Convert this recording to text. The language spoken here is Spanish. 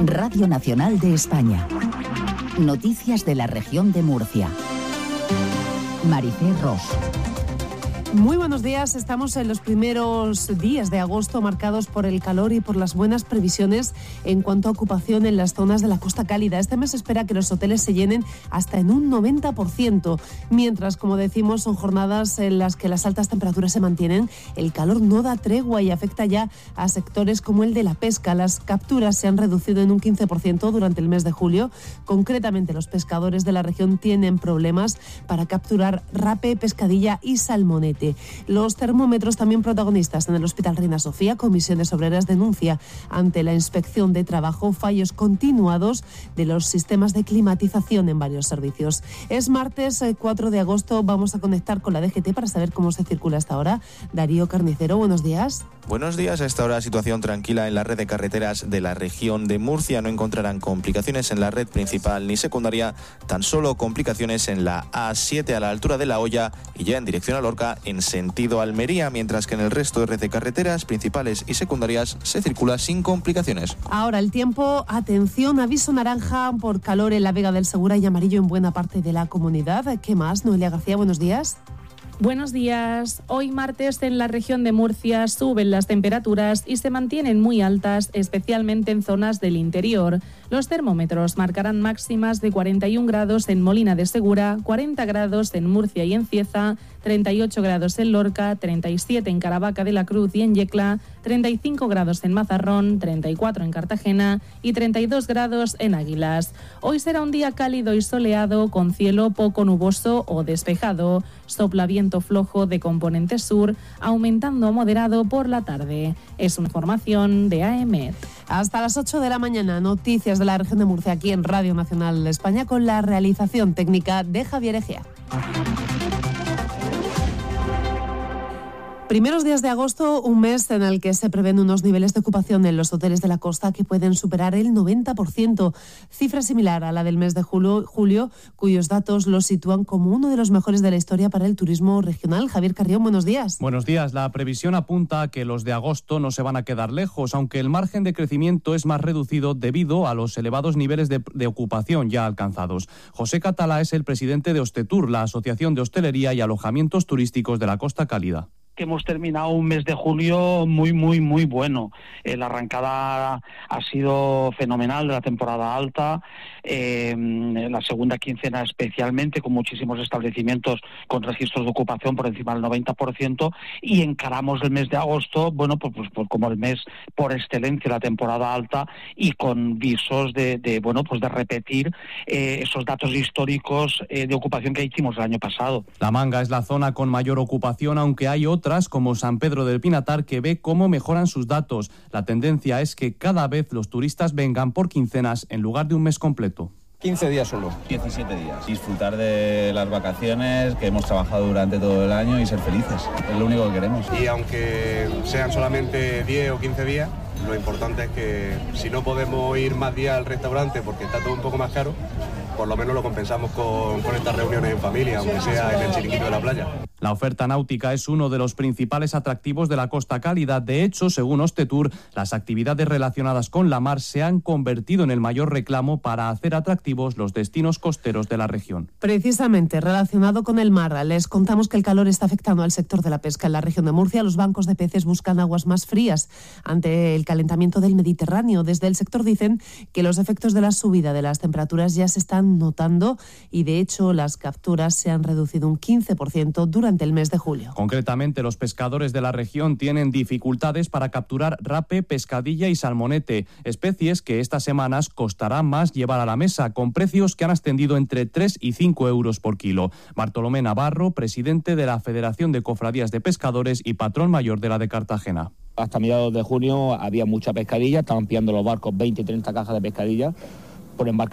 Radio Nacional de España. Noticias de la región de Murcia. Maricé Ros. Muy buenos días, estamos en los primeros días de agosto marcados por el calor y por las buenas previsiones en cuanto a ocupación en las zonas de la Costa Cálida. Este mes se espera que los hoteles se llenen hasta en un 90%, mientras, como decimos, son jornadas en las que las altas temperaturas se mantienen. El calor no da tregua y afecta ya a sectores como el de la pesca. Las capturas se han reducido en un 15% durante el mes de julio. Concretamente, los pescadores de la región tienen problemas para capturar rape, pescadilla y salmonete. Los termómetros también protagonistas en el Hospital Reina Sofía. Comisiones Obreras denuncia ante la Inspección de Trabajo fallos continuados de los sistemas de climatización en varios servicios. Es martes 4 de agosto, vamos a conectar con la DGT para saber cómo se circula hasta ahora. Darío Carnicero, buenos días. Buenos días, a esta hora situación tranquila en la red de carreteras de la región de Murcia. No encontrarán complicaciones en la red principal ni secundaria, tan solo complicaciones en la A7 a la altura de La Hoya y ya en dirección a Lorca en sentido Almería, mientras que en el resto de red de carreteras principales y secundarias se circula sin complicaciones. Ahora el tiempo, atención, aviso naranja por calor en la Vega del Segura y amarillo en buena parte de la comunidad. ¿Qué más? Noelia García, buenos días. Buenos días. Hoy martes en la región de Murcia suben las temperaturas y se mantienen muy altas, especialmente en zonas del interior. Los termómetros marcarán máximas de 41 grados en Molina de Segura, 40 grados en Murcia y en Cieza, 38 grados en Lorca, 37 en Caravaca de la Cruz y en Yecla, 35 grados en Mazarrón, 34 en Cartagena y 32 grados en Águilas. Hoy será un día cálido y soleado con cielo poco nuboso o despejado. Sopla viento flojo de componente sur, aumentando a moderado por la tarde. Es una información de AEMET. Hasta las 8 de la mañana, noticias de la región de Murcia aquí en Radio Nacional de España con la realización técnica de Javier Egea. Primeros días de agosto, un mes en el que se prevén unos niveles de ocupación en los hoteles de la costa que pueden superar el 90%, cifra similar a la del mes de julio, cuyos datos los sitúan como uno de los mejores de la historia para el turismo regional. Javier Carrión, buenos días. Buenos días. La previsión apunta a que los de agosto no se van a quedar lejos, aunque el margen de crecimiento es más reducido debido a los elevados niveles de ocupación ya alcanzados. José Catalá es el presidente de Hostetur, la Asociación de Hostelería y Alojamientos Turísticos de la Costa Cálida. Que hemos terminado un mes de julio muy bueno. La arrancada ha sido fenomenal de la temporada alta, la segunda quincena especialmente, con muchísimos establecimientos con registros de ocupación por encima del 90%, y encaramos el mes de agosto, pues como el mes por excelencia de la temporada alta, y con visos de repetir esos datos históricos de ocupación que hicimos el año pasado. La Manga es la zona con mayor ocupación, aunque hay otras como San Pedro del Pinatar que ve cómo mejoran sus datos. La tendencia es que cada vez los turistas vengan por quincenas en lugar de un mes completo. 15 días solo. 17 días. Disfrutar de las vacaciones que hemos trabajado durante todo el año y ser felices. Es lo único que queremos. Y aunque sean solamente 10 o 15 días, lo importante es que si no podemos ir más días al restaurante porque está todo un poco más caro, por lo menos lo compensamos con estas reuniones en familia, aunque sea en el chiringuito de la playa. La oferta náutica es uno de los principales atractivos de la Costa Cálida. De hecho, según Hostetur, las actividades relacionadas con la mar se han convertido en el mayor reclamo para hacer atractivos los destinos costeros de la región. Precisamente relacionado con el mar, les contamos que el calor está afectando al sector de la pesca en la región de Murcia. Los bancos de peces buscan aguas más frías ante el calentamiento del Mediterráneo. Desde el sector dicen que los efectos de la subida de las temperaturas ya se están notando y, de hecho, las capturas se han reducido un 15% durante el mes de julio. Concretamente, los pescadores de la región tienen dificultades para capturar rape, pescadilla y salmonete, especies que estas semanas costará más llevar a la mesa, con precios que han ascendido entre 3 y 5 euros por kilo. Bartolomé Navarro, presidente de la Federación de Cofradías de Pescadores y patrón mayor de la de Cartagena. Hasta mediados de junio había mucha pescadilla, estaban pillando los barcos 20 y 30 cajas de pescadilla por embarcación.